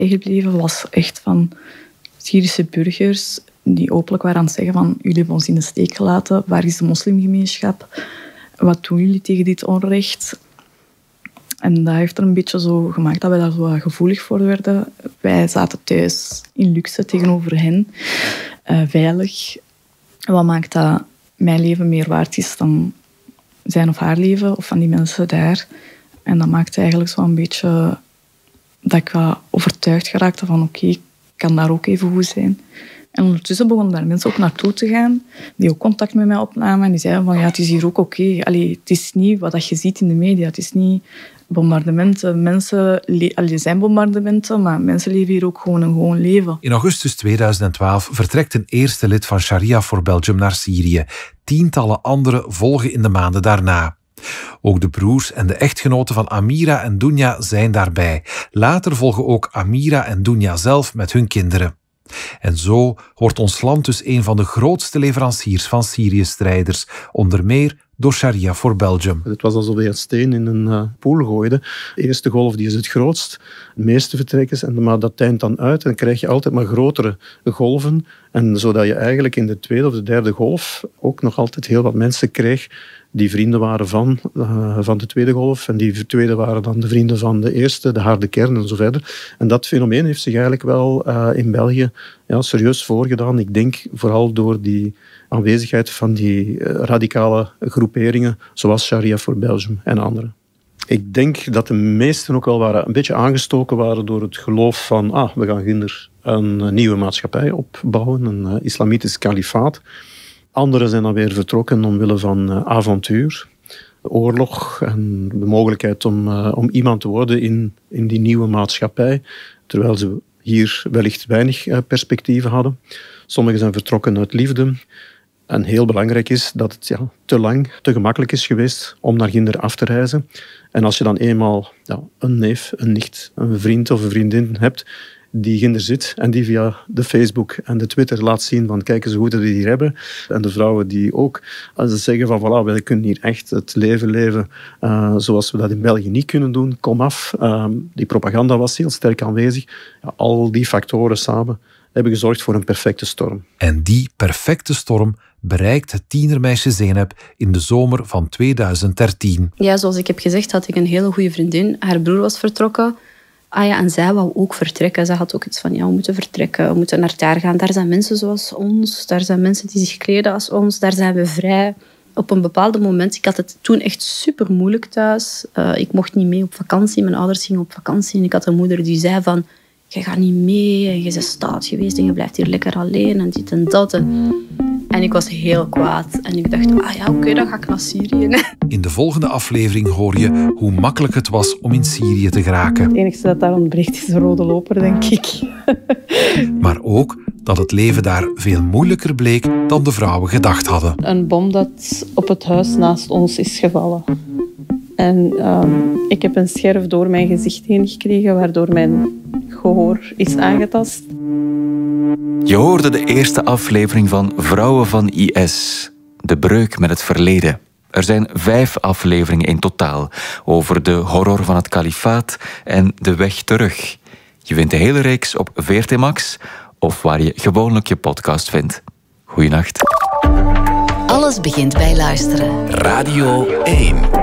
gebleven was echt van Syrische burgers die openlijk waren aan het zeggen van jullie hebben ons in de steek gelaten, waar is de moslimgemeenschap? Wat doen jullie tegen dit onrecht? En dat heeft er een beetje zo gemaakt dat wij daar zo gevoelig voor werden. Wij zaten thuis in luxe tegenover hen, veilig. Wat maakt dat mijn leven meer waard is dan zijn of haar leven, of van die mensen daar. En dat maakte eigenlijk zo een beetje dat ik wel overtuigd geraakte van oké, ik kan daar ook even goed zijn. En ondertussen begonnen daar mensen ook naartoe te gaan, die ook contact met mij opnamen. En die zeiden van ja, het is hier ook oké. Het is niet wat je ziet in de media. Het is niet bombardementen. Er zijn bombardementen, maar mensen leven hier ook gewoon een gewoon leven. In augustus 2012 vertrekt een eerste lid van Sharia for Belgium naar Syrië. Tientallen anderen volgen in de maanden daarna. Ook de broers en de echtgenoten van Amira en Dounia zijn daarbij. Later volgen ook Amira en Dounia zelf met hun kinderen. En zo wordt ons land dus een van de grootste leveranciers van Syrië-strijders, onder meer door Sharia for Belgium. Het was alsof je een steen in een pool gooide. De eerste golf die is het grootst, de meeste vertrekkers, maar dat deint dan uit en dan krijg je altijd maar grotere golven. En zodat je eigenlijk in de tweede of de derde golf ook nog altijd heel wat mensen kreeg die vrienden waren van de tweede golf. En die tweede waren dan de vrienden van de eerste, de harde kern en zo verder. En dat fenomeen heeft zich eigenlijk wel in België serieus voorgedaan. Ik denk vooral door die aanwezigheid van die radicale groeperingen, zoals Sharia for Belgium en anderen. Ik denk dat de meesten ook wel een beetje aangestoken waren door het geloof van we gaan ginder een nieuwe maatschappij opbouwen, een islamitisch kalifaat. Anderen zijn dan weer vertrokken omwille van avontuur, oorlog en de mogelijkheid om iemand te worden in die nieuwe maatschappij, terwijl ze hier wellicht weinig perspectieven hadden. Sommigen zijn vertrokken uit liefde. En heel belangrijk is dat het te gemakkelijk is geweest om naar Ginder af te reizen. En als je dan eenmaal een neef, een nicht, een vriend of een vriendin hebt die Ginder zit en die via de Facebook en de Twitter laat zien van kijk eens hoe we het hier hebben. En de vrouwen die ook als ze zeggen van voilà, wij kunnen hier echt het leven leven zoals we dat in België niet kunnen doen, kom af. Die propaganda was heel sterk aanwezig. Ja, al die factoren samen hebben gezorgd voor een perfecte storm. En die perfecte storm bereikt het tienermeisje Zeynep in de zomer van 2013. Ja, zoals ik heb gezegd, had ik een hele goede vriendin. Haar broer was vertrokken. En zij wou ook vertrekken. Ze had ook iets van, we moeten vertrekken, we moeten naar daar gaan. Daar zijn mensen zoals ons, daar zijn mensen die zich kleden als ons, daar zijn we vrij. Op een bepaald moment, ik had het toen echt super moeilijk thuis. Ik mocht niet mee op vakantie, mijn ouders gingen op vakantie. En ik had een moeder die zei van, je gaat niet mee en je bent stout geweest en je blijft hier lekker alleen en dit en dat. En ik was heel kwaad. En ik dacht, oké, dan ga ik naar Syrië. In de volgende aflevering hoor je hoe makkelijk het was om in Syrië te geraken. Het enige dat daar ontbreekt is een rode loper, denk ik. Maar ook dat het leven daar veel moeilijker bleek dan de vrouwen gedacht hadden. Een bom dat op het huis naast ons is gevallen. En ik heb een scherf door mijn gezicht heen gekregen, waardoor mijn gehoor is aangetast. Je hoorde de eerste aflevering van Vrouwen van IS. De breuk met het verleden. Er zijn 5 afleveringen in totaal over de horror van het kalifaat en de weg terug. Je vindt de hele reeks op VRT Max of waar je gewoonlijk je podcast vindt. Goeienacht. Alles begint bij luisteren. Radio 1.